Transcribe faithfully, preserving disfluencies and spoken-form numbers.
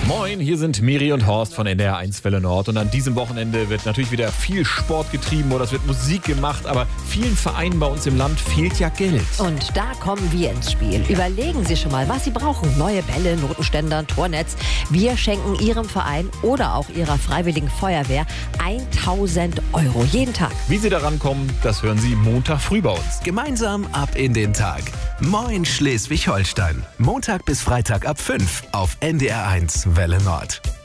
Moin, hier sind Miri und Horst von N D R eins Welle Nord und an diesem Wochenende wird natürlich wieder viel Sport getrieben oder es wird Musik gemacht, aber vielen Vereinen bei uns im Land fehlt ja Geld. Und da kommen wir ins Spiel. Überlegen Sie schon mal, was Sie brauchen. Neue Bälle, Notenständer, Tornetz. Wir schenken Ihrem Verein oder auch Ihrer Freiwilligen Feuerwehr tausend Euro jeden Tag. Wie Sie daran kommen, das hören Sie Montag früh bei uns. Gemeinsam ab in den Tag. Moin Schleswig-Holstein. Montag bis Freitag ab fünf auf N D R eins Welle Nord.